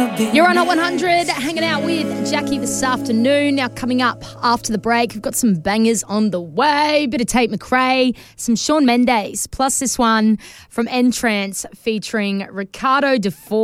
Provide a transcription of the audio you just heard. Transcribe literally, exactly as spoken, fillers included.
You're on Hot one hundred, hanging out with Jackie this afternoon. Now, coming up after the break, we've got some bangers on the way. Bit of Tate McRae, some Shawn Mendes, plus this one from Entrance featuring Ricardo DeFore.